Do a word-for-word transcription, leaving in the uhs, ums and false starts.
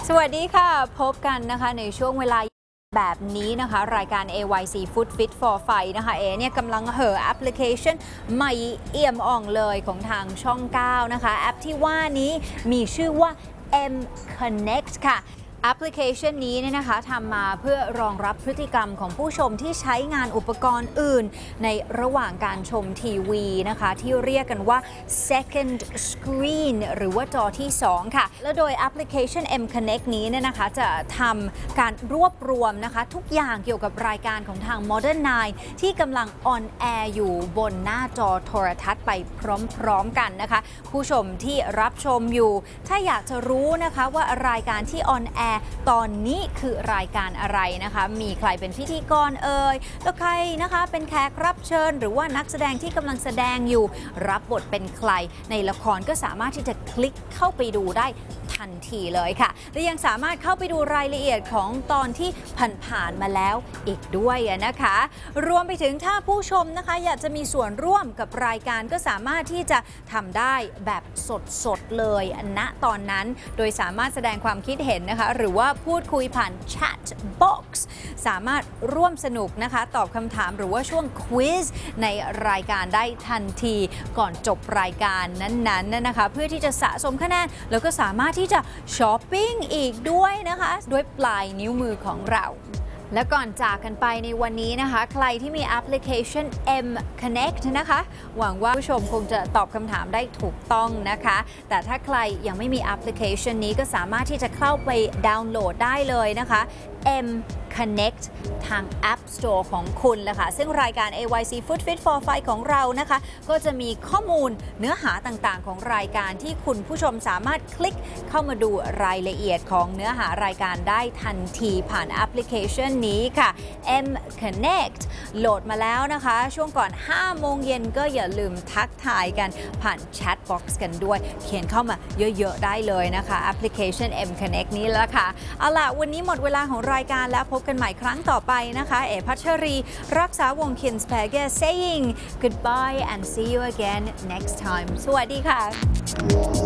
สวัสดีค่ะพบกันนะคะในช่วงเวลาแบบนี้นะคะรายการ เอ วาย ซี Food Fit for Fight นะคะเอเนี่ยกำลังเห่อแอปพลิเคชันใหม่เอี่ยมอ่องเลยของทางช่อง เก้า นะคะแอปที่ว่านี้มีชื่อว่า M Connect ค่ะแอปพลิเคชันนี้เนี่ยนะคะทำมาเพื่อรองรับพฤติกรรมของผู้ชมที่ใช้งานอุปกรณ์อื่นในระหว่างการชมทีวีนะคะที่เรียกกันว่า second screen หรือว่าจอที่สองค่ะและโดยแอปพลิเคชัน M Connect นี้เนี่ยนะคะจะทำการรวบรวมนะคะทุกอย่างเกี่ยวกับรายการของทาง Modern ไนน์ ที่กำลังออนแอร์อยู่บนหน้าจอโทรทัศน์ไปพร้อมๆกันนะคะผู้ชมที่รับชมอยู่ถ้าอยากจะรู้นะคะว่ารายการที่ออนแอร์ตอนนี้คือรายการอะไรนะคะมีใครเป็นพิธีกรเอ่ยแล้วใครนะคะเป็นแขกรับเชิญหรือว่านักแสดงที่กำลังแสดงอยู่รับบทเป็นใครในละครก็สามารถที่จะคลิกเข้าไปดูได้ทันทีเลยค่ะและยังสามารถเข้าไปดูรายละเอียดของตอนที่ผ่านๆมาแล้วอีกด้วยนะคะรวมไปถึงถ้าผู้ชมนะคะอยากจะมีส่วนร่วมกับรายการก็สามารถที่จะทำได้แบบสดๆเลยณตอนนั้นโดยสามารถแสดงความคิดเห็นนะคะหรือว่าพูดคุยผ่าน Chat Box สามารถร่วมสนุกนะคะตอบคำถามหรือว่าช่วงควิซในรายการได้ทันทีก่อนจบรายการนั้นๆนะคะเพื่อที่จะสะสมคะแนนแล้วก็สามารถที่จะช้อปปิ้งอีกด้วยนะคะด้วยปลายนิ้วมือของเราและก่อนจากกันไปในวันนี้นะคะใครที่มีแอปพลิเคชัน M Connect นะคะหวังว่าผู้ชมคงจะตอบคำถามได้ถูกต้องนะคะแต่ถ้าใครยังไม่มีแอปพลิเคชันนี้ก็สามารถที่จะเข้าไปดาวน์โหลดได้เลยนะคะ M Connect ทาง App Store ของคุณเลยค่ะซึ่งรายการ เอ วาย ซี Food Fit for Fight ของเรานะคะก็จะมีข้อมูลเนื้อหาต่างๆของรายการที่คุณผู้ชมสามารถคลิกเข้ามาดูรายละเอียดของเนื้อหารายการได้ทันทีผ่านแอปพลิเคชันนี้ค่ะ M Connect โหลดมาแล้วนะคะช่วงก่อนห้าโมงเย็นก็อย่าลืมทักทายกันผ่าน Chat Box กันด้วยเขียนเข้ามาเยอะๆได้เลยนะคะแอปพลิเคชัน M Connect นี้แล้วค่ะเอาล่ะวันนี้หมดเวลาของรายการแล้วพบกันใหม่ครั้งต่อไปนะคะเอพัชรีรักษาวงศ์ Kinsperger saying goodbye and see you again next time สวัสดีค่ะ